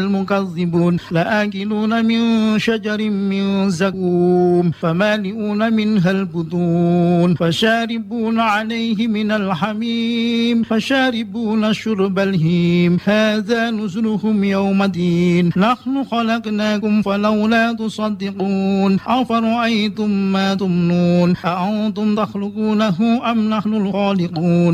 المكذبون لآكلون من شجر من زقوم فمالئون منها البطون فشاربون عليه من الحميم فشاربون شرب الهيم هذا نزلهم يوم الدين نحن خلقناكم فلولا تصدقون أفرأيتم ما تمنون أأنتم تخلقونه أم نحن الخالقون